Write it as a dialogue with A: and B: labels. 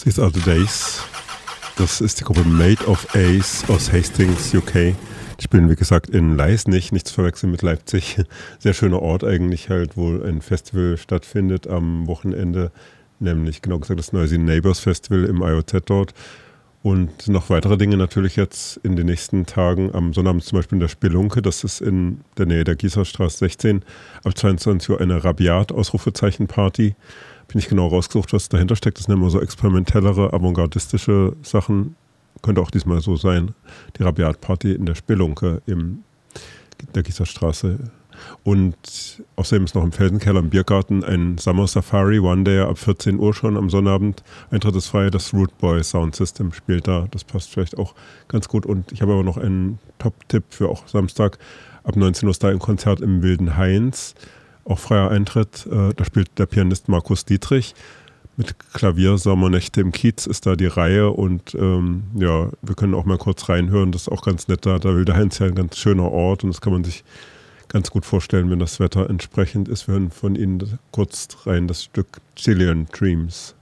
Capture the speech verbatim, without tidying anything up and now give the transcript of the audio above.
A: These are the days. Das ist die Gruppe Made of Ace aus Hastings, U K. Die spielen, wie gesagt, in Leisnig, nichts verwechseln mit Leipzig. Sehr schöner Ort eigentlich halt, wo ein Festival stattfindet am Wochenende, nämlich genau gesagt das Noisy Neighbors Festival im I O Z dort. Und noch weitere Dinge natürlich jetzt in den nächsten Tagen. Am Sonnabend zum Beispiel in der Spelunke, das ist in der Nähe der Gießerstraße sechzehn, ab zweiundzwanzig Uhr eine Rabiat-Ausrufezeichen-Party. Bin ich genau rausgesucht, was dahinter steckt. Das sind immer so experimentellere, avantgardistische Sachen. Könnte auch diesmal so sein. Die Rabiat-Party in der Spelunke in der Gießerstraße. Und außerdem ist noch im Felsenkeller im Biergarten ein Summer Safari One Day ab vierzehn Uhr schon am Sonnabend. Eintritt ist frei, das Root Boy Sound System spielt da. Das passt vielleicht auch ganz gut. Und ich habe aber noch einen Top-Tipp für auch Samstag. Ab neunzehn Uhr ist da ein Konzert im Wilden Heinz. Auch freier Eintritt. Da spielt der Pianist Markus Dietrich. Mit Klavier Sommernächte im Kiez ist da die Reihe. Und ähm, ja, wir können auch mal kurz reinhören. Das ist auch ganz nett da. Der Wilde Heinz ist ja ein ganz schöner Ort und das kann man sich ganz gut vorstellen, wenn das Wetter entsprechend ist. Wir hören von Ihnen kurz rein das Stück Chilean Dreams.